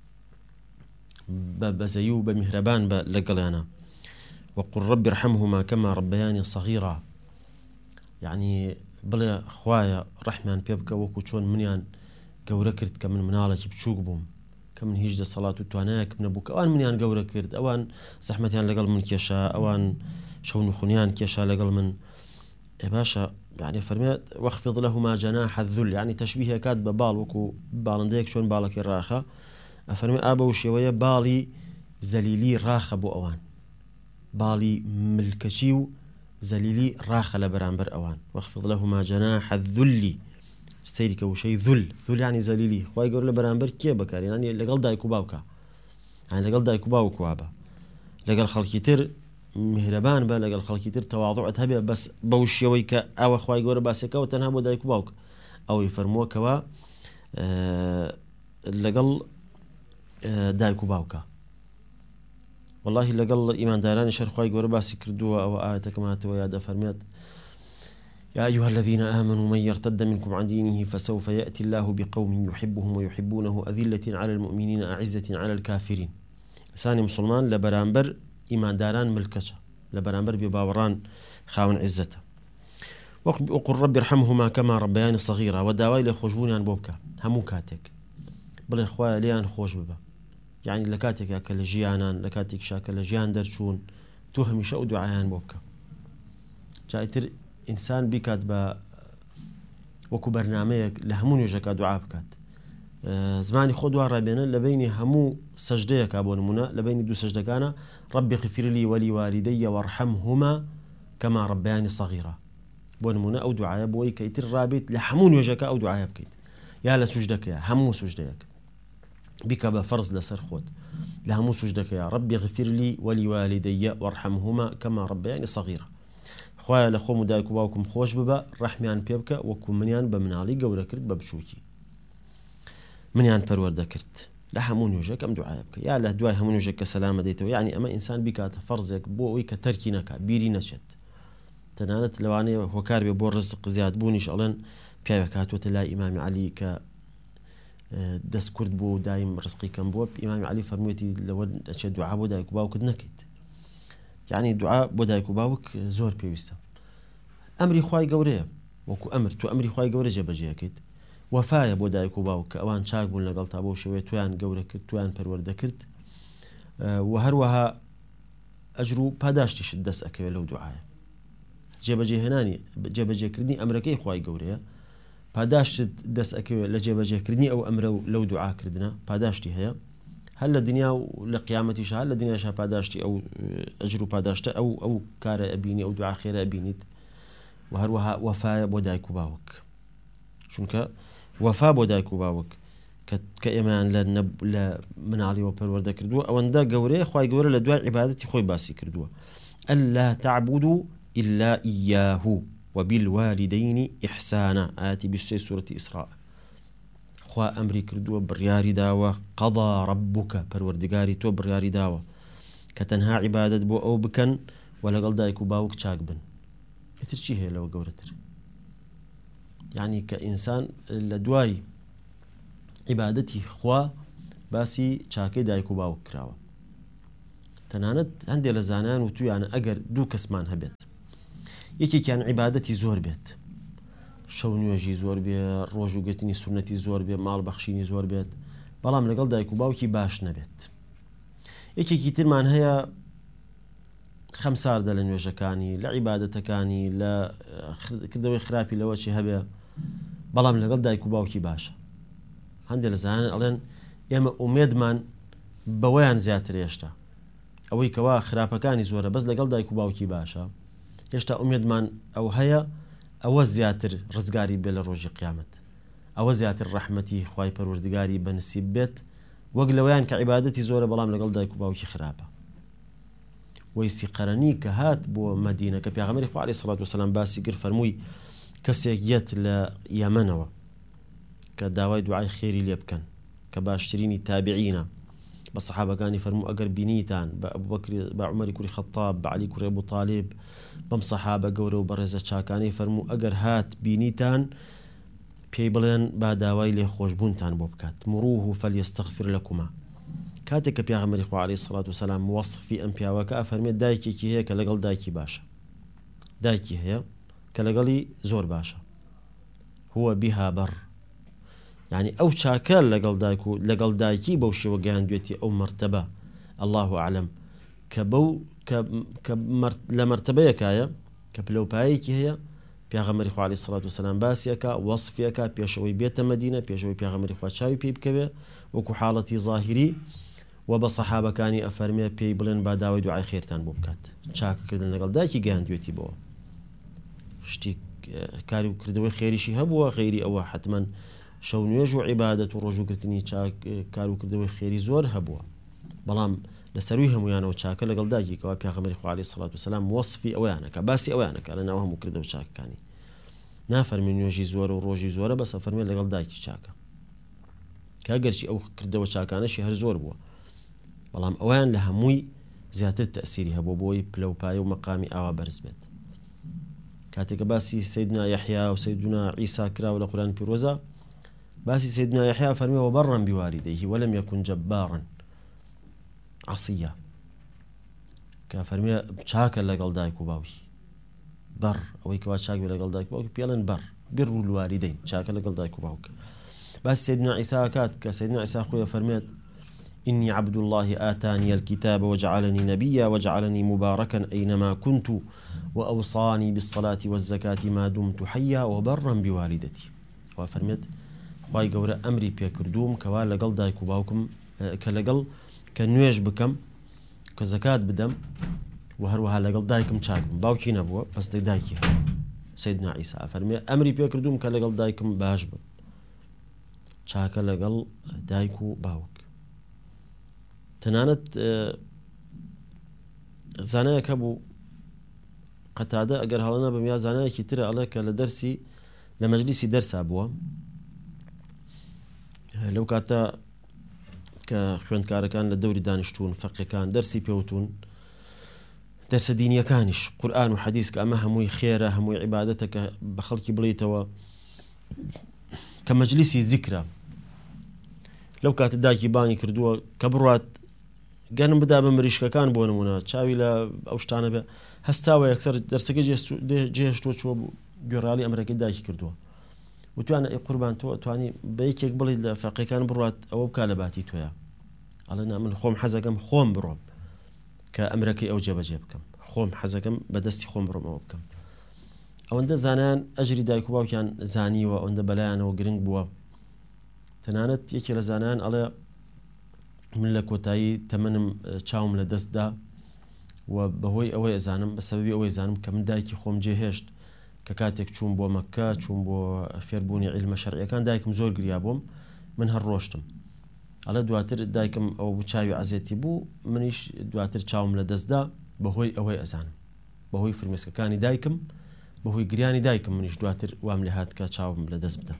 S1: بزيو بمهربان لقليانا وقل رب ارحمهما كما ربياني صغيرا يعني بلا خوايا رحمان بيبكا وكو چون منيان قورا كرت كمن منالك بچوك بوم كمن هيج صلاة تواناك من ابوك اوان منيان قورا كرت اوان زحمتيان لقل من كيشا اوان شون خنيان كيشا لقل من باشا يعني فرميت واخفض لهما جناح الذل يعني تشبيه كاد ببال وكو بالنديك شون بالك الراخة أفرمي أبا وشيوية بالي زليلي راخة بو أوان بالي ملكشيو زليلي راخة لبرانبر أوان واخفض لهما جناح الذل سيرك وشي ذل يعني زليلي خواهي يقول لبرانبر كي بكار يعني لقل دايكو باوكا يعني لقل دايكو باوكو أبا لقل خلقيتر مهربان با لقل خلقيتر تواضع هبه بس بوشيوي كأو خواهي يقول باسكا وتنهبو دايكو باوك أو يفرموه كوا لقل دایکو باوکە والله لەگەڵ ئیماندارانی شەرخوای گەورە باسی کردووە ئەوە ئاەتەکەماتەوە یادە فەرمێت يا أيها الذين آمنوا من يرتد منكم عن دينه فسوف يأتي الله بقوم يحبهم ويحبونه أذلة على المؤمنين أعزة على الكافرين لساني مسلمان لبرانبر إيمانداران ملكشة لبرانبر بباوران خاون عزته وقل رب ارحمهما كما ربياني صغيرة وداوي لخوشبوني عن بوبكا همو كاتك بڵێ خوایە لێیان خۆش ببە یعنی لە کاتێکا کە لە ژیانان لە کاتێک شاکە لە ژیان دەرچوون تو هەمیشە ئەو دوعایان بۆ بکە جایتر ئینسان بیکات بە وەکو بەرنامەیەک لە هەموو نوێژەکە دوعا بکات زمانی خۆ دوا ڕابێنە لە بینی هەموو سەجدەیەکا بۆ نمونە لە بینی دوو سەجدەکانە ربي اغفر لي ولوالدي وارحمهما كما ربياني صغيرا بۆ نمونە ئەو دوعایە بۆی کە ئیتر ڕابێت لە هەموو نوێژەکە ئەو دوعایە بکەیت یا لە سوژدەکەیە هەموو سوژدەیەک بك بفرض لسر خود لها سجدك يا ربي اغفر لي ولوالدي وارحمهما كما ربياني صغيرة خويا لخو مدايكو باوكم خوش ببا رحميان بيبكا وكو منيان بمنالي قورا كرت ببشوكي منيان پرورده كرت لها مونيوجك ام دعاء بك يا له دعاء همونيوجك سلامة ديتو يعني اما انسان بك فرضك بو ويك تركي نكا بيري نشت تنانت لواني هو كاربي بو رزق زياد بونيش الان بيبكا هاتوت لا امام علي ك دەست کورد بۆ دایم ڕزقی کەم بووە ئیمامی عەلی فەرموویەتی لەوە ئەچێت دوعا بۆ دایک و باوکت نەکەیت یعنی دوعا بۆ دایک و باوک زۆر پێویستە ئەمری خوای گەورەیە وەکو ئەمر تو ئەمری خوای گەورە جێبەجێەکەیت وەفایە بۆ دایک و باوک کە ئەوان چاک بوون لەگەڵ تا بۆ شێوەیە تویان گەورە کرد تویان پەروەردە کرد و هەروەها ئەجر و پاداشتیشت دەست ئەکەوێت لەو دوعایە جێبەجێکردنی ئەمرەکەی خوای گەورەیە پاداشت دەست ئەکەوێت لە جێبەجێکردنی ئەو ئەمرە و لەو دوعاکردنە پاداشتی هەیە هەر لە دنیا و لە قیامەتیش هەر لە دنیاشا پاداشتی ئەو ئەجر و پاداشتە ئەو کارە ئەبینی ئەو دوعا خێرە ئەبینیت و هەروەها وەفایە بۆ دایک و باوک چونکە وەفا بۆ دایک و باوک کە ئێمەیان لە مناڵیەوە پەروەردە کردووە ئەوەندە گەورەیە خوای گەورە لە دوای عیبادەتی خۆی باسی کردووە ئەللا تعبدوا إلا إياه وبالوالدين إحسانا آتي بسي سورة إسراء خوا أمري كردوا برياري داوة قضى ربك پروردگاري تو برياري داوة كتنها عبادة بو أو بكن ولا قل دايكو باوك چاك بن اتر چي هي لو قورتر يعني كإنسان لدواي عبادتي خوا باسي چاكي دايكو باوك كراوة تنانت هندي لزانان وتو يعني أجر دو كسمان هبت يكي كان عبادتي زور بيت شو نيوجي زور بي روجو قتني سنتي زور بي مال بخشيني زور بيت بلام لقل دايكو باوكي باش نبت يكي كتير من هي خمسار دل نيوجكاني لعبادتكاني لا كردوي خرابي لوشي هبه بلام لقل دايكو باوكي باشا هندي لزانان ألين ئێمە ئومێدمان بەوەیان زیاتر هێشتا ئەوەی کەوا خراپەکانی زۆرە بەس لەگەڵ دایک و باوکی باشە هێشتا ئومێدمان ئەو هەیە ئەوە زیاتر ڕزگاری بێ لە ڕۆژی قیامەت ئەوە زیاتر ڕەحمەتی خوای پەروەردگاری بەنسیب بێت وەک لەوەیان کە عیبادەتی زۆرە بەڵام لەگەڵ دایک و باوکی خراپە وەیسی قەرەنی کە هات بۆ مەدینە کە پێغەمبەری خوا عەلەیهی سەڵات وسەلام باسی کرد فەرمووی کەسێک یەت لە یەمەنەوە کە داوای دوعای خێری لێ بکەن کە باشترینی تابعینە بە سەحابەکانی فەرموو ئەگەر بینیتان بە ئەبوبەکر بە عومەری کوڕی خەتاب بە عەلی کوڕی ئەبوو طالب بەم سەحابە گەورە و بەڕێزە چاکانەی فەرموو ئەگەر هات بینیتان پێی بڵێن با داوای لێخۆشبوونتان بۆ بکات مروه فەلیەستەغفر لەکوما کاتێک کە پێغەمبەری خوا عەلەیهی سەڵات وسەلام وەصفی ئەم پیاوەکە ئەفەرمێت دایکێکی هەیە کە لەگەڵ دایکی باشە دایکی هەیە کە لەگەڵی زۆر باشە هو بها بەڕ يعني أو شاكل لقل دايكي بو شو جان دويتي أو مرتبة الله أعلم كبو لمرتبة كايا كبلو بايكي هي بيغمر إخوة عليه الصلاة والسلام باسيكا وصفيكا بيشوي بيت مدينة بيشوي بيغمر إخوة شاوي بيبكبه وكو حالتي ظاهري وبصحابة كاني أفرمي بيبلن بعداوي دعاء خيرتان بوبكات شاك كردن لقل دايكي جان دويتي بو شتي كاري كردوي خيري شي هبوا غيري أو حتما شەو نوێژ و عیبادەت و ڕۆژوگرتنی کار و کردەوەی خێری زۆر هەبووە بەڵام لە سەروی هەمویانەوە چاکە لەگەڵ دایکیکەوە پێغەمبەری خوا عەلەیهی سەڵات وسەلام وەصفی ئەوەیانەکە باسی ئەویانەکە لەناو هەموو کردەوە چاکەکانی نافەرمێ نوێژی زۆرە و ڕۆژی زۆرە بەس ئەفەرمێ لەگەڵ دایکی چاکە کە ئەگەرچی ئەو کردەوە چاکانەشی هەر زۆر بووە بەڵام ئەویان لە هەمووی زیاتر تەئسیری هەبوو بۆی پلەپایە و مەقامی ئاوا بەرز بێت کاتێکە باسی سەیدنا یەحیا و سەیدنا عیسا کراوە لە قورئانی پیرۆزە باسي سيدنا يحيى فرمي وبرا بوالديه ولم يكن جبارا عصيا كفرمي شاكا لقل دايك وباوي بر أو كوا شاك لقل دايك وباوي بيلن بر الوالدين شاكا لقل دايك وباوك بس سيدنا عيسى كات كسيدنا عيسى أخويا فرميت إني عبد الله آتاني الكتاب وجعلني نبيا وجعلني مباركا أينما كنت وأوصاني بالصلاة والزكاة ما دمت حيا وبرا بوالدتي وفرميت خواهی گەورە ئەمری پێکردووم کەوا لەگەڵ دایک و باوکم کە لەگەڵ کە نوێژ بکەم کە زەکات بدەم و هەروەها لەگەڵ دایکم چاک بم باوکی نەبووە بەس دایکی هەبوو سەیدنا عیسا فەرمێ ئەمری پێکردووم کە لەگەڵ دایکم باش بم چاکە لەگەڵ دایک و باوک تەنانەت زانایەک هەبوو قەتادە ئەگەر هەڵە نەبم یا زانایەکی ترە ئەڵێ کە لە دەرسی لە مەجلیسی دەرسا بووە لەو کاتە کە خوێندکارەکان لە دەوری دانیشتوون فەقیەکان دەرسی پێوتون دەرسە دینیەکانیش قورئان و حەدیث کە ئەمە هەمووی خێرە هەمووی عیبادەتە کە بە خەڵکی بڵێیتەوە کە مەجلیسی زیکرە لەو کاتە دایکی بانی کردووە کە بڕات گەنم بدا بە مریشکەکان بۆ نمونە چاوی لە ئەو شتانە بێ هەستاوە یەکسەر دەرسەکە جێهێشتووە چووە گوێڕاڵی ئەمرەکەی دایکی کردووە وتوانە ئەی قوربان تۆ توانی بە یەکێک بڵیت لە فەقیەکان بڕات ئەوە بکا لە باتی تۆیە ئەڵێ نا من خۆم حەزەکەم خۆم بڕۆم کە ئەمرەکەی ئەو جێبەجێ بکەم خۆم حەزەکەم بەدەستی خۆم بڕۆم ئەوە بکەم ئەوەندە زانیان ئەجری دایک و باوکیان زانیوە ئەوەندە بەلایانەوە گرنگ بووە تەنانەت یەکێ لە زانایان ئەڵێ من لە کۆتایی تەمەنم چاوم لە دەستدا و بەهۆی ئەوەی ئەزانم بە سەبەبی ئەوەی زانم کە من دایکی خۆم جێهێشت کە کاتێک چوون بۆ مەککە چوون بۆ فێربوونی عیلمە شەرعیەکان دایکم زۆر گریا بووم من هەر ڕۆشتم ئەڵێ دواتر دایکم ئەو چاوی عەزێتی بوو منیش دواتر چاوم لە دەستدا بەهۆی ئەوەی ئەزانم بەهۆی فرمێسکەکانی دایکم بەهۆی گریانی دایکم منیش دواتر وام لێ هات کە چاوم لە دەست بدەم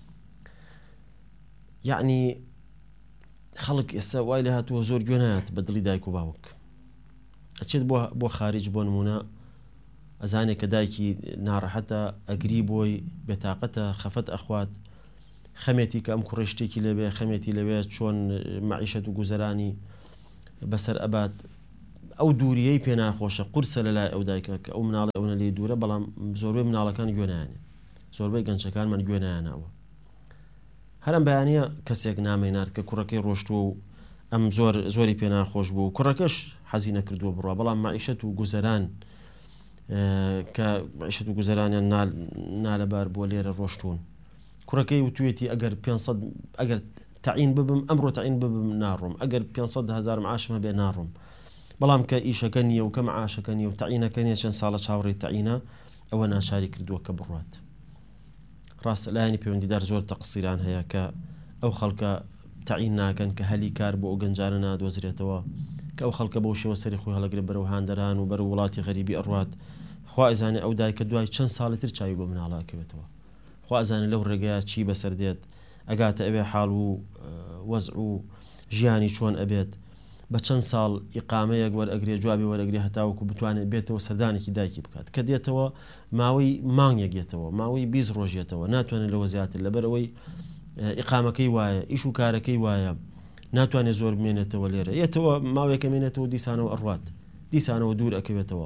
S1: یعنی خەڵک ئێستا وای لێ هاتووە زۆر گوێ نایات بە دڵی دایک و باوک ئەچێت بۆ خارج بۆ نمونە ئەزانێت کە دایکی ناڕەحەتە ئەگری بۆی بێتاقەتە خەفەت ئەخوات خەمێتی کە ئەم کوڕشتێکی لەبێ خەمێتی لەوێت چۆن معیشەت و گوزەرانی بەسەر ئەبات ئەو دووریەی پێ ناخۆشە قورسە لە لای ئەو دایکە کە ئەو مناڵی ئەوە لێ دوورە بەڵام زۆربەی مناڵەکان گوێنیانێ زۆربەی گەنجەکان من گوێنیانەوە هەرم بەیانە کەسێک نامێنات کە کوڕەکەی ڕۆشتووە و ئەم زۆری پێ ناخۆش بوو کوڕەکەش حەزی نەکردووە بڕوە بەڵام معیشەت و گوزەران کە معیشەت و گوزەرانیان نالەبار بووە لێرە ڕۆشتوون کوڕەکەی وتوێتی ئەگەر تعین ببم ئەمڕۆ تعین ببم ناڕۆم ئەگەر 500,000 معاشمە بێ ناڕۆم بەڵام کە ئیشەکە نییە و کە معاشەکە نیە و تعینەکە نیە چەند ساڵە چاوەڕێی تعینە ئەوە ناچاری کردووە کە بڕوات ڕاستە لایەنی پەیوەندیدار زۆر تەقسیران هەیە کە ئەو خەڵکە تعین ناکەن کە هەلی کار بۆ ئەو گەنجانە نادۆزرێتەوە کە ئەو خەڵکە بەو شێوە سەری خۆی هەڵەگرێت بەرەو هاندەران و بەرەو وڵاتی غەریبی ئەڕوات خوا ئەزانێ ئەو دایکە دوای چەند ساڵی تر چاوی بۆ مناڵاکەوێتەوە خوا ئەزانێ لەو ڕێگەیە چی بەسەر دێت ئەگاتە ئەوێ حاڵ و وەزع و ژیانی چۆن ئەبێت بە چەند ساڵ ئیقامەیەک وەرئەگرێ جوابی وەرەگرێ هەتاوەکو بتوانێت بێتەوە سەردانێکی دایکی بکات کە دێتەوە ماوەی مانگێک دێتەوە ماوەی 20 ڕۆژێتەوە ناتوانێت لەوە زیاتر لەبەرەوەی ئیقامەکەی وایە ئیش و کارەکەی وایە ناتوانێت زۆر بمێنێتەوە لێرە یەتەوە ماوەیەکە مێنێتەوە دیسانەوە ئەڕوات دیسانەوە دوور ئەکەوێتەوە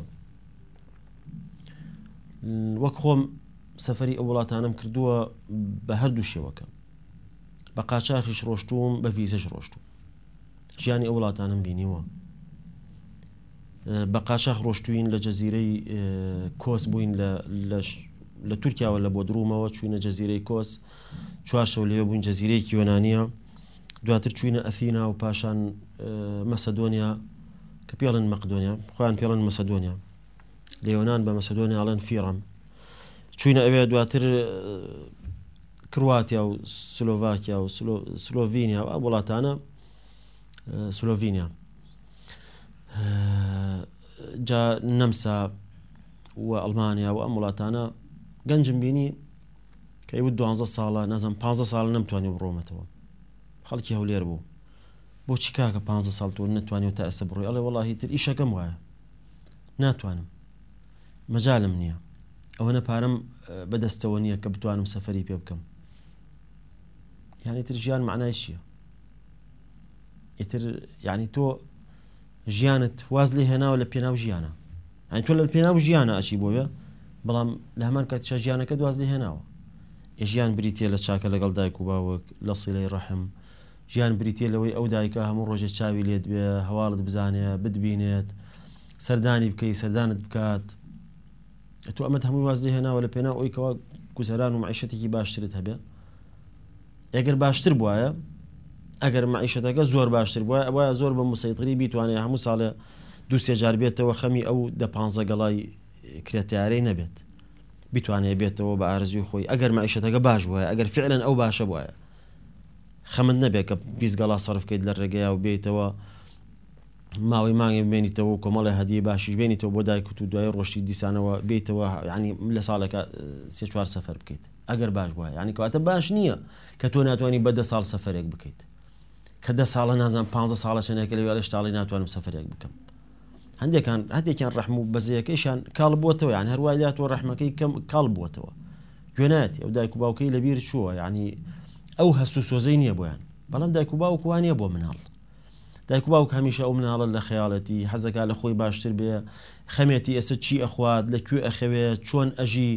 S1: وەک خۆم سەفەری ئەو وڵاتانم کردووە بە هەردوو شێوەکە بە قاچاقیش ڕۆشتوم بە ڤیزەش ڕۆشتوم ژیانی ئەو وڵاتانم بینیوە بە قاچاق ڕۆشتوین لە جەزیرەی کۆس بووین لە تورکیاوە لە بۆ درومەوە چوینە جەزیرەی کۆس 4 شەو لێ بووین جەزیرەیەکی یۆنانیە دواتر چوینە ئەثینا و پاشان مەسەدۆنیا کە پێڵن مەقدۆنیا خۆیان پێڵن مەسەدۆنیا لە یۆنان بە مەسەدۆنیاڵەن فیڕەم چوینە ئەوێ دواتر کرواتیا و سلۆڤاکیا و سلۆڤینیا و ئەو وڵاتانە سلۆڤینیا جا نەمسا و ئەڵمانیا و ئەم وڵاتانە گەنجم بینی کە ئەیوت 12 ساڵە نەزم 15 ساڵ نەمتوانی بڕۆمەتەوە خەڵکی هەولێر بوو بۆچی کاکە 15 ساڵ تۆ نەتوانی و تا ئێستا بڕۆی ئەڵێ وەڵاهی تر ئیشەکەم وایە ناتوانم مەجالم نییە ئەوەنە پارەم بەدەستەوە نییە کە بتوانم سەفەری پێ بکەم یعنی تر ژیان معنای چییە ئیتر یعنی تۆ ژیانت واز لێ هێناوە لە پێناو ژیانە یعنی تۆ لە پێناو ژیانە ئەچی بۆیە بەڵام لە هەمان کاتیشە ژیانەکە دواز لێ هێناوە ژیان بریتە لە چاکە لەگەڵ دایک و باوک لە سیلەی ڕەحم ژیان بریتە لەوەی ئەو دایکە هەموو ڕۆژێ چاوی لێت بێ هەواڵت بزانێ بتبینێت سەردانی بکەی سەردانت بکات تۆ ئەمەت هەمووی واز لێ هێناوە لە پێناو ئەوی کەوا گوزەران و معیشەتێکی باشترت هەبێ ئەگەر باشتر بواە ئەگەر معیشەتەکە زۆر باشتر بواە ئەوە زۆر بە موسەیطری بیتوانێت هەموو ساڵە 2-3 جار بێتەوە خەمی ئەو 10-15 گەڵای کرێتیارەی نەبێت بیتوانێت بێتەوە بە ئارزوی خۆی ئەگەر معیشەتەکە باش وایە ئەگەر فعلەن ئەو باشە وایە خەمت نەبێت کە 20 گەڵا سەرف بکەیت لە ڕێگەیە و بێیتەوە ماوەی مانگی بێنیتەوە و کۆمەڵی هەدیە باشیش بێنیتەوە بۆ دایک و دوای ڕۆژی دیسانەوە بێیتەوە ینی لە ساڵێکە 3-4 سەفەر بکەیت ئەگەر باش وایە ینی کەواتە باش نییە کە تۆ ناتوانانی بە 10 ساڵ سەفەرێک بکەیت کە 10 ساڵە نازان 15 ساڵە چەندێکە لەوێ شتاڵی ناتوانم سەفەرێک بکەم هەندێکیان ڕەحم و بەزەیەکەیشان کاڵ بووەتەوە یان هەروای لاتەوە ڕەحمەکەی کەم کاڵ بووەتەوە گوێنایەتی ئەو دایک و باوکەی لەبیر چووە یعنی ئەو هەست و سۆزەی نییە بۆیان بەڵام دایک و باوک وانە بۆ مناڵ دایک و باوک هەمیشە ئەو مناڵە لە خەیاڵەتی حەزەکە لە خۆی باشتر بێ خەمێتی ئێستا چی ئەخوات لەکوێ ئەخەوێت چۆن ئەژی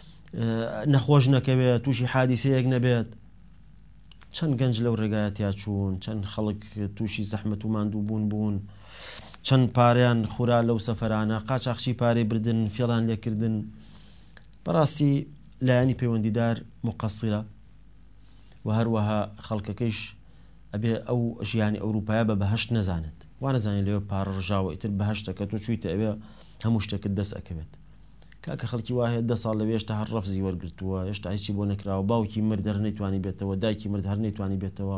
S1: نەخۆش نەکەوێت تووشی حادیسەیەک نەبێت چەند گەنج لەو ڕێگایەتیا چوون چەند خەڵک تووشی زەحمەت و ماندوو بوون چەند پاریان خورا لەو سەفەرانە قاچاقچی پارەی بردن فێڵان لێکردن بەڕاستی لایەنی پەیوەندیدار مقەسیرە و هەروەها خەڵکەکەیش ئەبێ ئەو ژیانی ئەوروپایە بە بەهەشت نەزانێت وانەزانێت لێوە پارە ڕژاوە ئیتر بەهەشتەکە تۆ چوویتە ئەوێ هەموو شتێکت دەست ئەکەوێت کاکە خەڵکی وایە 10 ساڵ لەوێ هێشتا هەر ڕەفزی وەرگرتووە هێشتا هیچی بۆ نەکراوە باوکی مرد هەر نەیتوانی بێتەوە دایکی مرد هەر نەیتوانی بێتەوە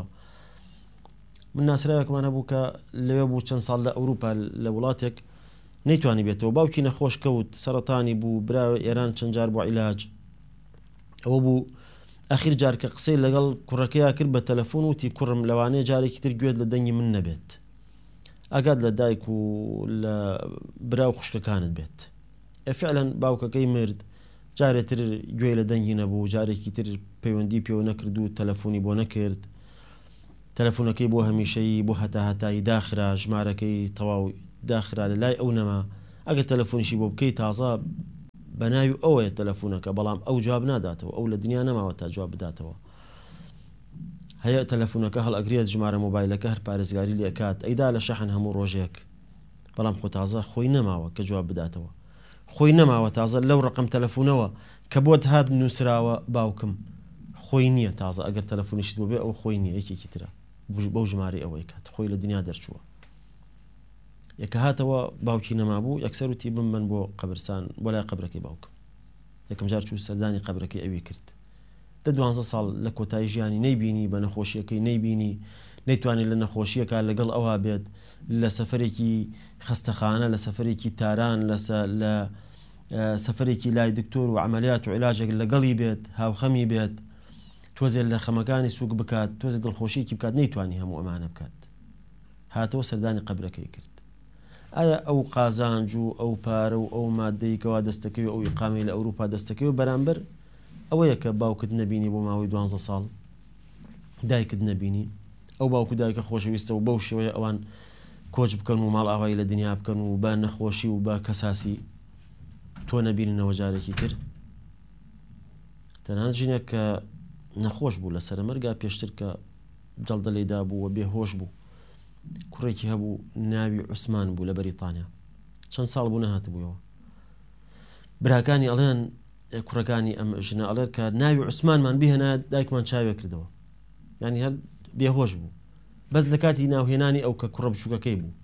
S1: من ناسراوێکمان هەبوو کە لەوێ بوو چەند ساڵ لە ئەوروپا لە وڵاتێک نەیتوانی بێتەوە باوکی نەخۆش کەوت سەرەتانی بوو براوە ئێران چەند جار بۆ عیلاج ئەوە بوو ئەخیر جار کە قسەی لەگەڵ کوڕەکەیا کرد بە تەلەفۆن وتی کوڕم لەوانەیە جارێکی تر گوێت لە دەنگی من نەبێت ئاگات لە دایک و لە براو خوشکەکانت بێت فعلا باوکەکەی مرد جارێتر گوێ لە دەنگی نەبوو جارێکی تر پەیوەندی پێوە نەکرد و تەلەفۆنی بۆ نەکرد تەلەفۆنەکەی بۆ هەمیشەیی بۆ هەتایی داخرا ژمارەکەی تەواو داخرا لە لای ئەو نەما ئەگە تەلەفۆنیشی بۆ بکەی تازە بەناوی ئەوەیە تەلەفۆنەکە بەڵام ئەو جواب ناداتەوە ئەو لە دنیا نەماوە تا جواب بداتەوە هەیە تەلەفۆنەکە هەڵئەگرێت ژمارە مۆبایلەکە هەر پارێزگاری لێ ئەکات ئەیدا لە شەحن هەموو ڕۆژێک بەڵام خۆ تازە خۆی نەماوە کە جواب بداتەوە خۆی نەماوە تازە لەو ڕقم تەلەفۆنەوە کە بۆت هات نووسراوە باوکم خۆی نییە تازە ئەگەر تەلەفۆنیشت بۆ بێ ئەو خۆی نییە یەکێکی ترە بەو ژمارەی ئەوەی کات خۆی لە دنیا دەرچووە یەکە هاتەوە باوکی نەمابوو یەکسەر وتی بمبەن بۆ قەبرستان بۆ لای قەبرەکەی باوکم یەکەم جار چوو سەردانی قەبرەکەی ئەوی کرد 12 ساڵ لە کۆتایی ژیانی نەیبینی بە نەخۆشیەکەی نەیبینی نەیتوانێت لە نەخۆشیەکە لەگەڵ ئەوە بێت لە سەفەرێکی خستەخانە لە سەفەرێکی تاران لە سەفەرێکی لای دکتۆر و عملیات و علاجێک لەگەڵی بێت هاوخەمی بێت تۆزێت لە خەمەکانی سووک بکات تۆزێت دڵخۆشیێکی بکات نەیتوانی هەموو ئەمانە بکات هاتەوە سەردانی قەبرەکەی کرد ئایا ئەو قازانج و ئەو پارە و ئەو مادەیکەوە دەستەکەی ئەو ئیقامی لە ئەوروپا دەستەکەی بەرامبەر ئەوەیە کە باوکت نەبینی بۆ ماوەی 12 ساڵ دایکت نەبینی ئەو باوکو دایکە خۆشەویستە و بەو شێوەیە ئەوان کۆچ بکەن و ماڵ ئاوایی لە دنیا بکەن و بە نەخۆشی و بە کەساسی تۆ نەبیننەوە جارێکی تر تەنانەت ژینێک کە نەخۆش بوو لە سەرمەرگا پێشتر کە جەڵدە لێدا بوو و بێهۆش بوو کوڕێکی هەبوو ناوی عوسمان بوو لە بەریتانیا چەند ساڵ بوو نەهات بوویەوە براکانی ئەڵێن کوڕەکانی ئەم ژنە ئەڵێن کە ناوی عوسمانمان بهێنا دایکمان چاوێ کردەوە یعنی هەر بێهۆش بوو بەس لە کاتی ناوهێنانی ئەو کە کوڕە بچووکەکەی بوو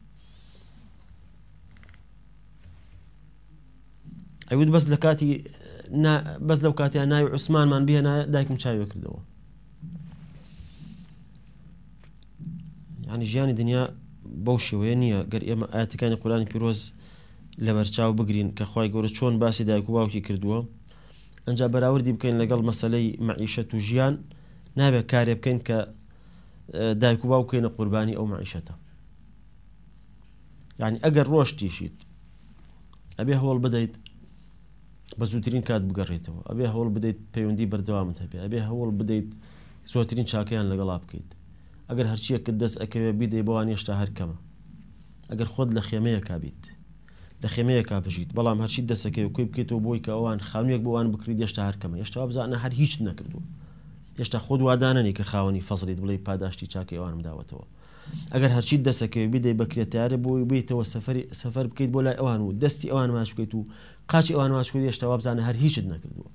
S1: ئەیوت بەس لە کاتی بەس لەو کاتیان ناوی عوسمانمان بهێنا دایکم چاوێ کردەوە یعنی ژیانی دنیا بەو شێوەیە نییە گەر ئێمە ئاەتەکانی قورئانی پیرۆز لە بەرچاو بگرین کە خوای گەورە چۆن باسی دایک و باوکی کردووە ئەنجا بەراوردی بکەین لەگەڵ مەسەلەی مەعیشەت و ژیان نابێت کارێ بکەین کە دایک و باوکەینە قوربانی ئەو مەعیشەتە یعنی ئەگەر ڕۆژتیشیت ئەبێ هەوڵ بدەیت بە زووترین کات بگەڕێتەوە ئەبێ هەوڵ بدەیت پەیوەندی بەردەوامت هەبێ ئەبێ هەوڵ بدەیت زۆرترین چاکەیان لەگەڵا بکەیت ئەگەر هەرچیەکە دەست ئەکەوێ بیدەی بەوان هێشتا هەر کەمە ئەگەر خۆت لە خێمەیە کابیت لە خێمەیە کابژیت بەڵام هەرچی دەستەکەی کوی بکەیتەوە بۆی کە ئەوان خاونێک بۆوان بکڕیت هێشتا هەر کەمە هێشتا بزانە هەر هیچ نەکردووە هێشتا خۆت وادانەنی کە خاوەنی فەزڵیت بڵێ پاداشتی چاکەی ئەوانم داوەتەوە ئەگەر هەرچی دەستەکەوێ بیدەی بەکرێتیارە بۆی بێتەوە سەفەر بکەیت بۆ لای ئەوان و دەستی ئەوان ماچ بکەیت و قاچی ئەوان ماچ بکەیت هێشتا بزانە هەر هیچت نەکردووە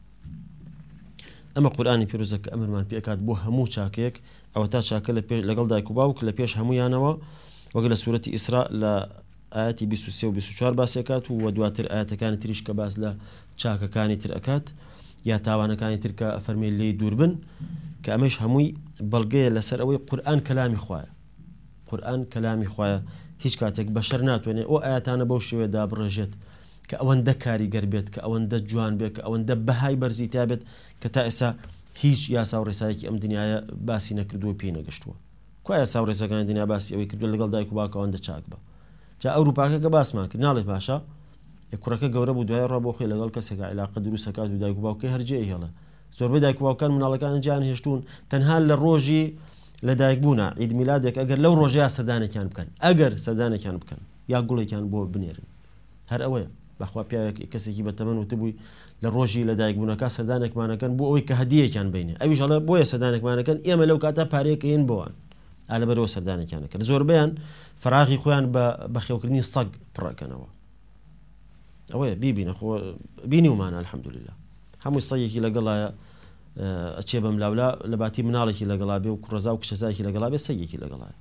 S1: ئەمە قورئانی پیرۆزە کە ئەمرمان پێ ئەکات بۆ هەموو چاکەیەک ئەوە تا چاکە لەگەڵ دایک و باوک لە پێش هەموویانەوە وەک لە سوورەتی ئیسراء لە ئاەتی 23 و 24 باسیەکات و دواتر ئاەتەکانی تریش کە باس لە چاکەکانی تر ئەکات یا تاوانەکانی تر کە ئەفەرمێ لێی دوور بن کە ئەمەش هەمووی بەڵگەیە لەسەر ئەوەی قورئان کەلامی خوایە قورئان کەلامی خوایە هیچ کاتێک بەشەر ناتوانێت ئەو ئاەتانە بەو شێوەیەدا بڕێژێت کە ئەوەندە کاریگەر بێت کە ئەوەندە جوان بێت کە ئەوەندە بەهای بەرزیتیا بێت کە تا ئێستا هیچ یاسا و ڕێسایەکی ئەم دنیاە باسی نەکردووە پێی نەگەشتووە کو یاسا و ڕێسەکانی دنیا باسی ئەوەی کردووە لەگەڵ دایک و باوکە ئەوەندە چاک بە جا ئەوروپاکە باسمان کرد ناڵێ پاشا کوڕەکە گەورە بوو دوای ڕۆ بۆ خۆی لەگەڵ کەسێکە عیلاقە دروستەکات و دایک و باوکەی هەرجێ هێڵە زۆربەی دایک و باوکان مناڵەکان گیان هێشتون تەنها لە ڕۆژی لە دایکبوونا عید میلادێک ئەگەر لەو ڕۆژەیە سەردانێکیان بکەن ئەگەر سەردانێکیان بکەن یا گوڵێکیان بۆ بنێرن هەر ئەوەیە بەخوا پیاوێک کەسێکی بەتەمەن وتبووی لە ڕۆژی لە دایکبوونەکە سەردانێکمانەکەن بۆ ئەوەی کە هەدیەکیان بینێ ئەویش هەڵێ بۆیە سەردانێکمانەکەن ئێمە لەو کاتە پارێکەین بۆوان لەبەرەوە سەردانێکیانە کرد زۆربیان فراغی خۆیان بە خێوکردنی سەگ پڕەکەنەوە ئەوەیە بیبینە خۆ بینی ومانە الحەمدولله هەمووی سەگێکی لەگەڵایە ئەچێ بەم لاولا لە باتی مناڵێکی لەگەڵا بێ و کوڕەزا و کچەزایەکی لەگەڵا بێ سەگێکی لەگەڵایە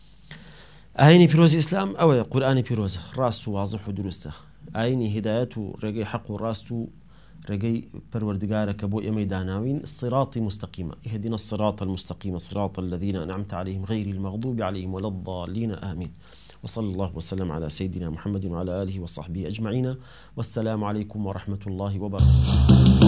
S1: ئاینی پیرۆزی ئیسلام ئەوەیە قورئانی پیرۆزە ڕاست و واضح و دروستە ئاینی هیدایەت و ڕێگەی حەق و ڕاست و ڕێگەی پەروەردگارە کە بۆ ئێمەی داناوین صراطی مستقیمە اهدنا الصراط المستقيم صراط الذين أنعمت عليهم غير المغضوب عليهم ولا الضالين آمين وصلى الله وسلم على سيدنا محمد وعلى آله وصحبه أجمعين والسلام عليكم ورحمة الله وبركاته